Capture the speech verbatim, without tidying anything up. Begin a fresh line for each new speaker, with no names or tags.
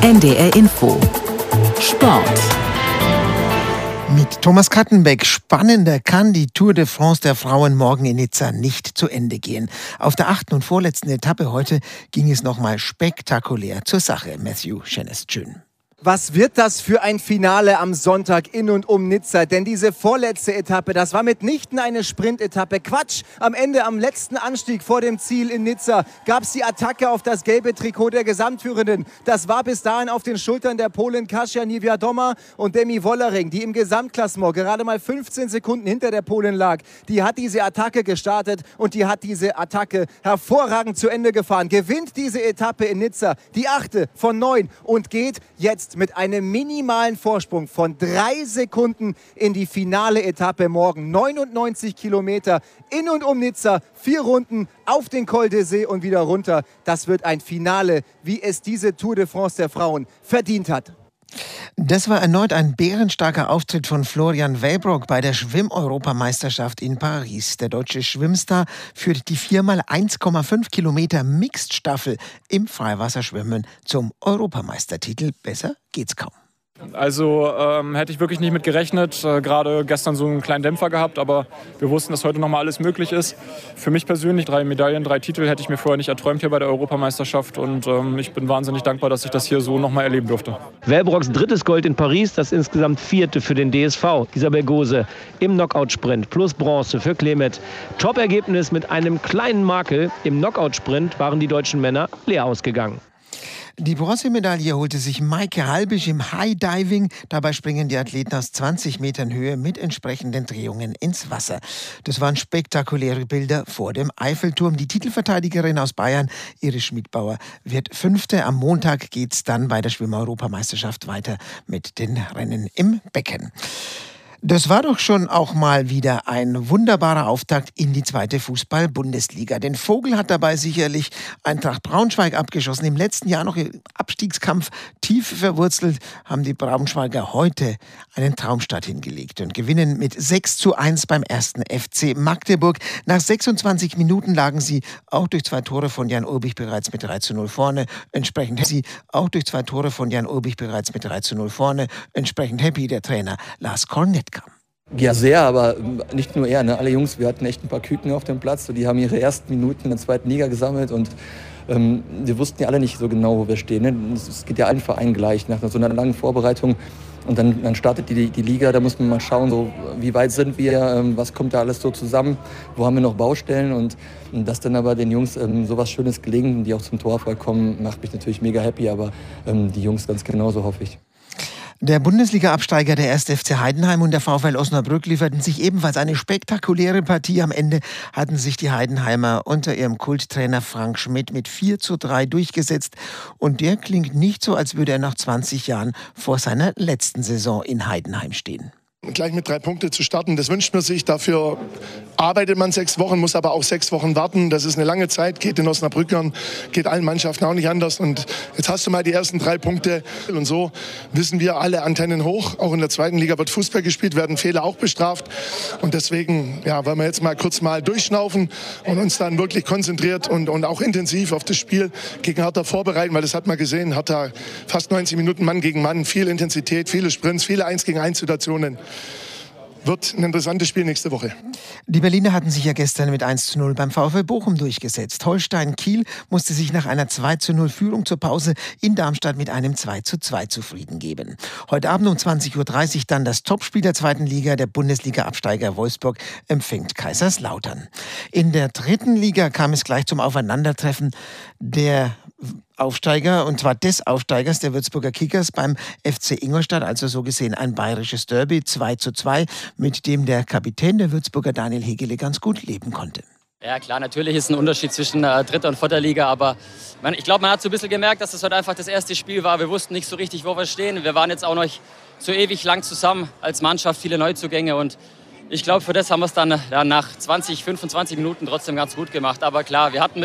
N D R Info Sport.
Mit Thomas Kattenbeck. Spannender kann die Tour de France der Frauen morgen in Nizza nicht zu Ende gehen. Auf der achten und vorletzten Etappe heute ging es nochmal spektakulär zur Sache. Matthew Chenestschön.
Was wird das für ein Finale am Sonntag in und um Nizza? Denn diese vorletzte Etappe, das war mitnichten eine Sprintetappe. Quatsch! Am Ende, am letzten Anstieg vor dem Ziel in Nizza, gab es die Attacke auf das gelbe Trikot der Gesamtführenden. Das war bis dahin auf den Schultern der Polin Kasia Niewiadoma und Demi Wollering, die im Gesamtklassement gerade mal fünfzehn Sekunden hinter der Polin lag. Die hat diese Attacke gestartet und die hat diese Attacke hervorragend zu Ende gefahren. Gewinnt diese Etappe in Nizza, die achte von neun, und geht jetzt mit einem minimalen Vorsprung von drei Sekunden in die finale Etappe morgen. neunundneunzig Kilometer in und um Nizza, vier Runden auf den Col d'Aisay und wieder runter. Das wird ein Finale, wie es diese Tour de France der Frauen verdient hat.
Das war erneut ein bärenstarker Auftritt von Florian Wellbrock bei der Schwimm-Europameisterschaft in Paris. Der deutsche Schwimmstar führt die viermal eins Komma fünf Kilometer Mixed-Staffel im Freiwasserschwimmen zum Europameistertitel. Besser geht's kaum.
Also ähm, hätte ich wirklich nicht mit gerechnet. Äh, gerade gestern so einen kleinen Dämpfer gehabt, aber wir wussten, dass heute nochmal alles möglich ist. Für mich persönlich drei Medaillen, drei Titel hätte ich mir vorher nicht erträumt hier bei der Europameisterschaft. Und ähm, ich bin wahnsinnig dankbar, dass ich das hier so nochmal erleben durfte.
Wellbrocks drittes Gold in Paris, das insgesamt vierte für den D S V. Isabel Gose im Knockout-Sprint plus Bronze für Klemet. Top-Ergebnis mit einem kleinen Makel. Im Knockout-Sprint waren die deutschen Männer leer ausgegangen.
Die Bronzemedaille holte sich Maike Halbisch im High Diving. Dabei springen die Athleten aus zwanzig Metern Höhe mit entsprechenden Drehungen ins Wasser. Das waren spektakuläre Bilder vor dem Eiffelturm. Die Titelverteidigerin aus Bayern, Iris Schmidbauer, wird Fünfte. Am Montag geht's dann bei der Schwimm-Europameisterschaft weiter mit den Rennen im Becken. Das war doch schon auch mal wieder ein wunderbarer Auftakt in die zweite Fußball-Bundesliga. Den Vogel hat dabei sicherlich Eintracht Braunschweig abgeschossen. Im letzten Jahr noch im Abstiegskampf tief verwurzelt, haben die Braunschweiger heute einen Traumstart hingelegt und gewinnen mit sechs zu eins beim ersten F C Magdeburg. Nach sechsundzwanzig Minuten lagen sie auch durch zwei Tore von Jan Urbich bereits mit drei zu null vorne. Entsprechend sie auch durch zwei Tore von Jan Urbich bereits mit drei zu null vorne. Entsprechend happy der Trainer Lars Kornetka.
Ja, sehr, aber nicht nur er. Ne? Alle Jungs, wir hatten echt ein paar Küken auf dem Platz. Die haben ihre ersten Minuten in der zweiten Liga gesammelt und ähm, wir wussten ja alle nicht so genau, wo wir stehen. Ne? Es geht ja allen Vereinen gleich nach so einer langen Vorbereitung. Und dann, dann startet die, die Liga, da muss man mal schauen, so, wie weit sind wir, ähm, was kommt da alles so zusammen, wo haben wir noch Baustellen. Und, und dass dann aber den Jungs ähm, so was Schönes gelingt, die auch zum Torerfolg kommen, macht mich natürlich mega happy, aber ähm, die Jungs ganz genauso, hoffe ich.
Der Bundesliga-Absteiger der erste F C Heidenheim und der VfL Osnabrück lieferten sich ebenfalls eine spektakuläre Partie. Am Ende hatten sich die Heidenheimer unter ihrem Kulttrainer Frank Schmidt mit vier zu drei durchgesetzt. Und der klingt nicht so, als würde er nach zwanzig Jahren vor seiner letzten Saison in Heidenheim stehen.
Gleich mit drei Punkten zu starten, das wünscht man sich. Dafür arbeitet man sechs Wochen, muss aber auch sechs Wochen warten. Das ist eine lange Zeit, geht den Osnabrückern, geht allen Mannschaften auch nicht anders. Und jetzt hast du mal die ersten drei Punkte. Und so wissen wir alle, Antennen hoch. Auch in der zweiten Liga wird Fußball gespielt, werden Fehler auch bestraft. Und deswegen ja, wollen wir jetzt mal kurz mal durchschnaufen und uns dann wirklich konzentriert und, und auch intensiv auf das Spiel gegen Hertha vorbereiten. Weil das hat man gesehen, Hertha fast neunzig Minuten Mann gegen Mann, viel Intensität, viele Sprints, viele eins gegen eins Situationen. Wird ein interessantes Spiel nächste Woche.
Die Berliner hatten sich ja gestern mit eins zu null beim VfL Bochum durchgesetzt. Holstein Kiel musste sich nach einer zwei zu null Führung zur Pause in Darmstadt mit einem zwei zu zwei zufrieden geben. Heute Abend um zwanzig Uhr dreißig dann das Topspiel der zweiten Liga. Der Bundesliga-Absteiger Wolfsburg empfängt Kaiserslautern. In der dritten Liga kam es gleich zum Aufeinandertreffen der Aufsteiger, und zwar des Aufsteigers, der Würzburger Kickers, beim F C Ingolstadt, also so gesehen ein bayerisches Derby, zwei zu zwei, mit dem der Kapitän der Würzburger, Daniel Hegele, ganz gut leben konnte.
Ja klar, natürlich ist ein Unterschied zwischen äh, dritter und vierter Liga, aber man, ich glaube, man hat so ein bisschen gemerkt, dass das heute einfach das erste Spiel war. Wir wussten nicht so richtig, wo wir stehen. Wir waren jetzt auch noch so ewig lang zusammen als Mannschaft, viele Neuzugänge, und ich glaube, für das haben wir es dann, dann nach zwanzig, fünfundzwanzig Minuten trotzdem ganz gut gemacht. Aber klar, wir hatten